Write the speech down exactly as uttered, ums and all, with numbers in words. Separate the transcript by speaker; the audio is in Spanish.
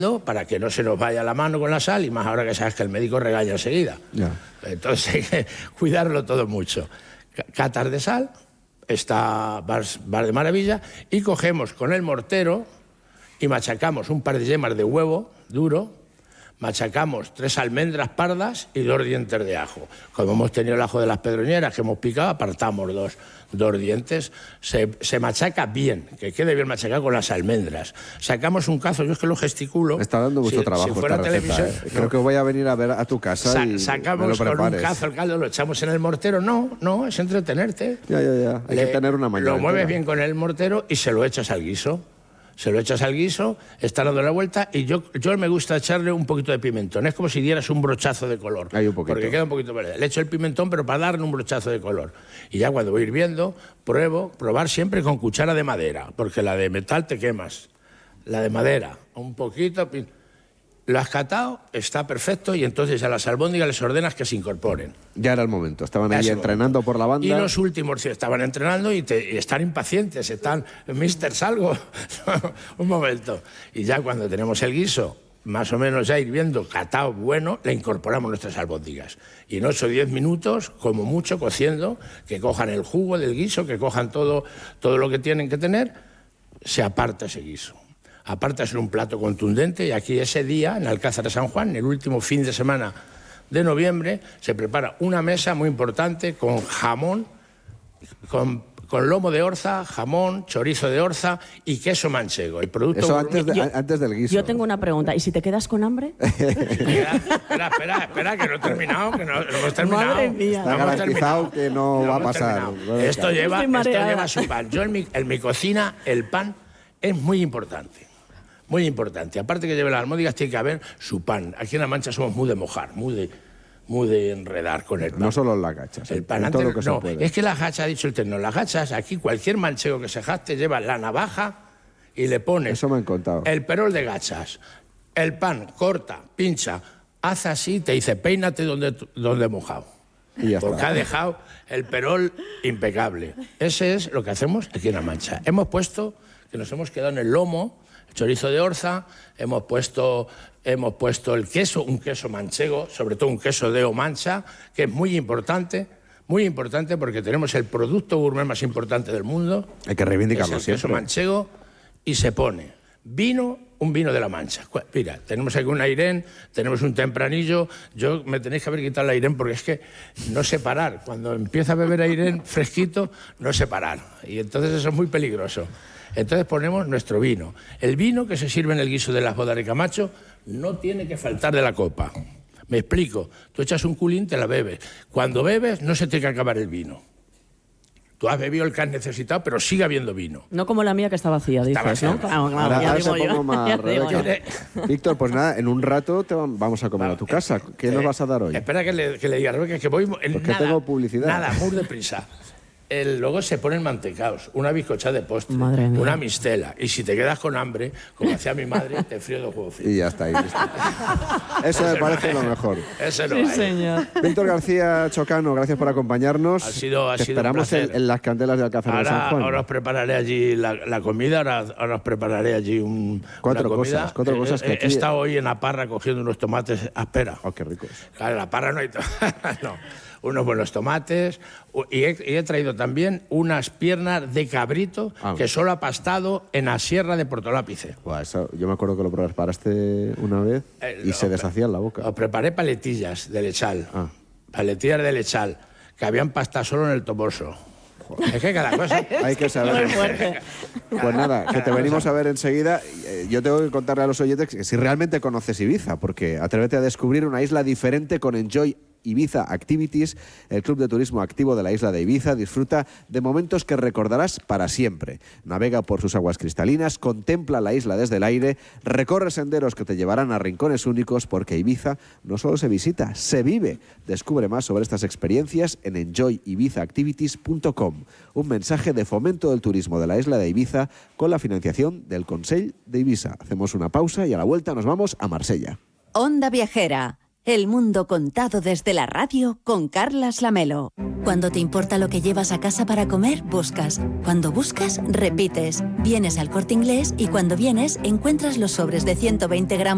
Speaker 1: para que no se nos vaya la mano con la sal, y más ahora que sabes que el médico regaña enseguida. Ya. Entonces hay que cuidarlo todo mucho. Catas de sal, está vas, vas de maravilla, y cogemos con el mortero y machacamos un par de yemas de huevo duro, machacamos tres almendras pardas y dos dientes de ajo. Como hemos tenido el ajo de las pedroñeras que hemos picado, apartamos dos, dos dientes. Se, se machaca bien, que quede bien machacado con las almendras. Sacamos un cazo, yo es que lo gesticulo.
Speaker 2: Me está dando mucho
Speaker 1: si,
Speaker 2: trabajo
Speaker 1: si fuera
Speaker 2: esta
Speaker 1: televisión,
Speaker 2: receta, ¿eh?
Speaker 1: no.
Speaker 2: Creo que voy a venir a ver a tu casa
Speaker 1: Sa
Speaker 2: y
Speaker 1: sacamos
Speaker 2: me lo
Speaker 1: con
Speaker 2: prepares.
Speaker 1: un cazo el caldo, lo echamos en el mortero. No, no, es entretenerte.
Speaker 2: Ya, ya, ya. Hay
Speaker 1: Le,
Speaker 2: que tener una mañana.
Speaker 1: Lo mueves
Speaker 2: entera.
Speaker 1: bien con el mortero y se lo echas al guiso. Se lo echas al guiso, está dando la vuelta, y yo, yo me gusta echarle un poquito de pimentón. Es como si dieras un brochazo de color.
Speaker 2: Hay un poquito.
Speaker 1: Porque queda un poquito verde. Le echo el pimentón, pero para darle un brochazo de color. Y ya cuando voy hirviendo, pruebo, probar siempre con cuchara de madera, porque la de metal te quemas. La de madera, un poquito... Lo has catado, está perfecto, y entonces a las albóndigas les ordenas que se incorporen.
Speaker 2: Ya era el momento, estaban ahí entrenando por la banda.
Speaker 1: Y los últimos estaban entrenando y, te, y están impacientes, están, mister, salgo, un momento. Y ya cuando tenemos el guiso, más o menos ya hirviendo, catado, bueno, le incorporamos nuestras albóndigas. Y en ocho o diez minutos, como mucho, cociendo, que cojan el jugo del guiso, que cojan todo, todo lo que tienen que tener, se aparta ese guiso. Aparte de ser un plato contundente, y aquí ese día, en Alcázar de San Juan, el último fin de semana de noviembre, se prepara una mesa muy importante con jamón, con, con lomo de orza, jamón, chorizo de orza y queso manchego. El producto
Speaker 2: Eso antes, de,
Speaker 3: yo,
Speaker 2: antes del guiso.
Speaker 3: Yo tengo una pregunta. ¿Y si te quedas con hambre?
Speaker 1: Espera, espera, espera, espera, que no he terminado, que no, no hemos terminado.
Speaker 3: Madre mía.
Speaker 2: Está
Speaker 1: No hemos
Speaker 2: garantizado
Speaker 1: terminado.
Speaker 2: que no,
Speaker 1: No
Speaker 2: va a
Speaker 1: hemos
Speaker 2: pasar.
Speaker 1: terminado. Esto lleva,
Speaker 3: Estoy
Speaker 1: esto
Speaker 3: mareada.
Speaker 1: lleva su pan. Yo en mi, en mi cocina el pan es muy importante. Muy importante. Aparte que lleve las almóndigas, tiene que haber su pan. Aquí en La Mancha somos muy de mojar, muy de, muy de enredar con el pan.
Speaker 2: No solo las gachas,
Speaker 1: el pan
Speaker 2: en
Speaker 1: antes,
Speaker 2: todo lo que
Speaker 1: no,
Speaker 2: se puede.
Speaker 1: es que las gachas, ha dicho el tecno, las gachas, aquí cualquier manchego que se jaste lleva la navaja y le pone
Speaker 2: Eso me han contado.
Speaker 1: el perol de gachas. El pan corta, pincha, hace así, te dice, peínate donde, donde he mojado.
Speaker 2: Y ya
Speaker 1: Porque
Speaker 2: está.
Speaker 1: ha dejado el perol impecable. Ese es lo que hacemos aquí en La Mancha. Hemos puesto, que nos hemos quedado en el lomo, chorizo de orza, hemos puesto, hemos puesto el queso, un queso manchego, sobre todo un queso de O Mancha, que es muy importante, muy importante porque tenemos el producto gourmet más importante del mundo.
Speaker 2: Hay que reivindicarlo
Speaker 1: es el queso
Speaker 2: siempre.
Speaker 1: manchego, y se pone vino, un vino de La Mancha. Mira, tenemos aquí un Airén, tenemos un Tempranillo. Yo me tenéis que haber quitado el Airén porque es que no sé parar. Cuando empiezo a beber Airén fresquito, no sé parar. Y entonces eso es muy peligroso. Entonces ponemos nuestro vino. El vino que se sirve en el guiso de las bodas de Camacho no tiene que faltar de la copa. Me explico. Tú echas un culín, te la bebes. Cuando bebes, no se tiene que acabar el vino. Tú has bebido el que has necesitado, pero sigue habiendo vino.
Speaker 3: No como la mía, que está vacía, dices,
Speaker 1: vacía.
Speaker 3: ¿no? Claro, claro,
Speaker 2: Ahora,
Speaker 3: ya
Speaker 2: ahora
Speaker 3: digo
Speaker 2: se
Speaker 3: yo,
Speaker 2: pongo más,
Speaker 3: ya digo yo.
Speaker 2: Rebeca. Víctor, pues nada, en un rato te vamos a comer a tu casa. ¿Qué
Speaker 1: Eh,
Speaker 2: nos vas a dar hoy?
Speaker 1: Espera que le, que le diga a Rebeca que voy en
Speaker 2: Porque
Speaker 1: nada,
Speaker 2: tengo publicidad.
Speaker 1: Nada, muy deprisa. El, luego se ponen mantecaos, una bizcocha de postre,
Speaker 3: Madre mía.
Speaker 1: una mistela. Y si te quedas con hambre, como hacía mi madre, te frío dos huevos fritos.
Speaker 2: Y ya está ahí. Listo. Eso me parece lo mejor.
Speaker 1: Eso no
Speaker 3: Sí,
Speaker 1: hay.
Speaker 3: señor.
Speaker 2: Víctor García Chocano, gracias por acompañarnos.
Speaker 1: Ha sido- ha
Speaker 2: Te
Speaker 1: sido un
Speaker 2: esperamos en,
Speaker 1: placer.
Speaker 2: en las candelas de Alcázar de San
Speaker 1: Ahora,
Speaker 2: Juan.
Speaker 1: ahora os prepararé allí la, la comida, ahora, ahora os prepararé allí un,
Speaker 2: Cuatro
Speaker 1: una comida.
Speaker 2: cosas, cuatro
Speaker 1: Eh,
Speaker 2: cosas que
Speaker 1: He
Speaker 2: aquí-
Speaker 1: estado hoy en la parra cogiendo unos tomates áspera.
Speaker 2: Oh, qué ricos.
Speaker 1: Claro, en la parra no hay... to- no. Unos buenos tomates. Y he, y he traído también unas piernas de cabrito
Speaker 2: Ah.
Speaker 1: que solo ha pastado en la sierra de Portolápice.
Speaker 2: Buah, eso, yo me acuerdo que lo preparaste una vez
Speaker 1: Eh,
Speaker 2: y
Speaker 1: lo-
Speaker 2: se deshacía en la boca.
Speaker 1: Os preparé paletillas de lechal.
Speaker 2: Ah.
Speaker 1: Paletillas de lechal, que habían pastado solo en el toboso. Es que cada cosa...
Speaker 2: Hay que saber.
Speaker 3: Muy fuerte.
Speaker 2: Pues nada, que te venimos a ver enseguida. Eh, Yo tengo que contarle a los oyentes que si realmente conoces Ibiza, porque atrévete a descubrir una isla diferente con Enjoy Ibiza Activities, el club de turismo activo de la isla de Ibiza. Disfruta de momentos que recordarás para siempre. Navega por sus aguas cristalinas, contempla la isla desde el aire, recorre senderos que te llevarán a rincones únicos, porque Ibiza no solo se visita, se vive. Descubre más sobre estas experiencias en enjoy ibiza activities punto com. Un mensaje de fomento del turismo de la isla de Ibiza con la financiación del Consell de Ibiza. Hacemos una pausa y a la vuelta nos vamos a Marsella.
Speaker 4: Onda Viajera. El mundo contado desde la radio con Carlas Lamelo. Cuando te importa lo que llevas a casa para comer, buscas. Cuando buscas, repites. Vienes al Corte Inglés y cuando vienes encuentras los sobres de ciento veinte gramos